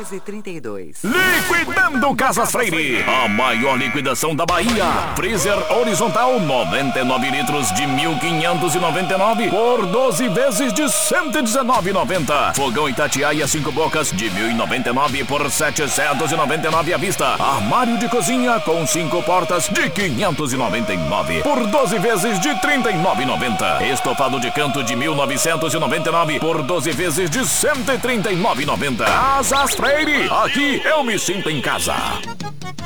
1932. Liquidando Casas Freire, a maior liquidação da Bahia. Freezer horizontal 99 litros de 1.599 por 12 vezes de 119,90. Fogão Itatiaia 5 bocas de 1.099 por 799 à vista. Armário de cozinha com 5 portas de 599 por 12 vezes de 39,90. Estofado de canto de 1.999 por 12 vezes de 139,90. Casas Freire, aqui eu me sinto em casa.